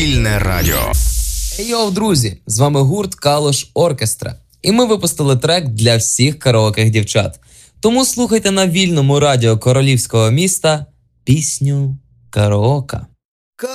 Вільне радіо. Йоу, друзі, з вами гурт Калуш Оркестра. І ми випустили трек для всіх караоких дівчат. Тому слухайте на вільному радіо королівського міста пісню «Караока».